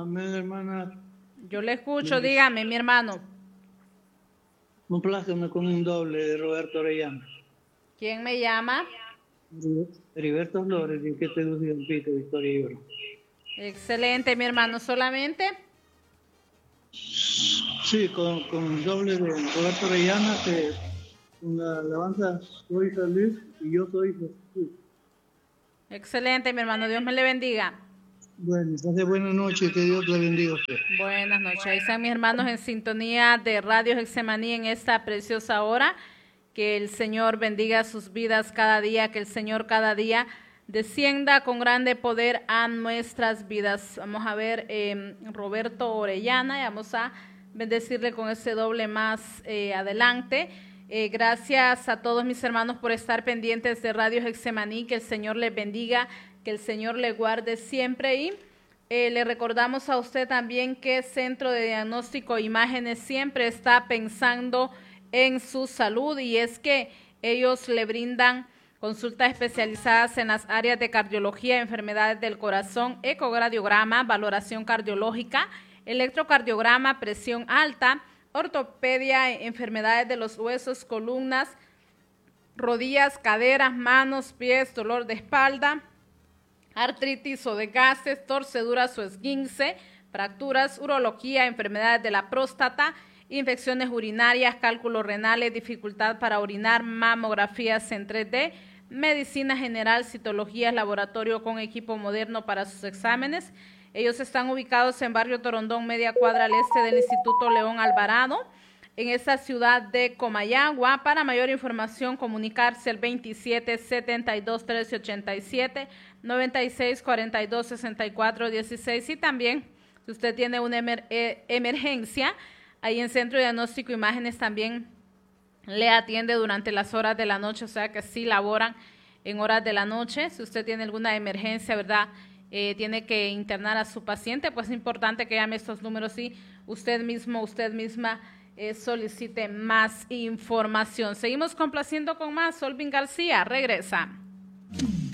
Amén, hermana. Yo le escucho, dígame, mi hermano. Compláceme con un doble de Roberto Orellana. ¿Quién me llama? Heriberto Flores, ¿y qué te gusta el pito, Victoria Ibro? Excelente, mi hermano. ¿Solamente? Sí, con un doble de Roberto Orellana, que con la alabanza soy feliz y yo soy Jesús. Excelente, mi hermano. Dios me le bendiga. Bueno, pase buenas noches, que Dios le bendiga a usted. Buenas noches. Ahí están mis hermanos en sintonía de Radio Getsemaní en esta preciosa hora. Que el Señor bendiga sus vidas cada día, que el Señor cada día descienda con grande poder a nuestras vidas. Vamos a ver Roberto Orellana y vamos a bendecirle con ese doble más adelante. Gracias a todos mis hermanos por estar pendientes de Radio Getsemaní, que el Señor les bendiga, que el Señor le guarde siempre y le recordamos a usted también que Centro de Diagnóstico e Imágenes siempre está pensando en su salud y es que ellos le brindan consultas especializadas en las áreas de cardiología, enfermedades del corazón, ecocardiograma, valoración cardiológica, electrocardiograma, presión alta, ortopedia, enfermedades de los huesos, columnas, rodillas, caderas, manos, pies, dolor de espalda, artritis o desgastes, torceduras o esguince, fracturas, urología, enfermedades de la próstata, infecciones urinarias, cálculos renales, dificultad para orinar, mamografías en 3D, medicina general, citología, laboratorio con equipo moderno para sus exámenes. Ellos están ubicados en Barrio Torondón, media cuadra al este del Instituto León Alvarado, en esta ciudad de Comayagua. Para mayor información, comunicarse al 27 72 13 87, 96 42 64 16 y también, si usted tiene una emergencia, ahí en Centro de Diagnóstico e Imágenes también le atiende durante las horas de la noche, o sea que sí laboran en horas de la noche. Si usted tiene alguna emergencia, ¿verdad?, tiene que internar a su paciente, pues es importante que llame estos números y usted mismo, usted misma solicite más información. Seguimos complaciendo con más. Solvin García regresa.